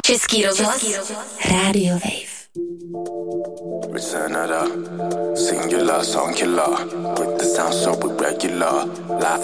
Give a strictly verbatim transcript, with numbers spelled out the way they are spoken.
Český rozhlas, Radio Wave. Return of the singular song killer with the sound so regular. Life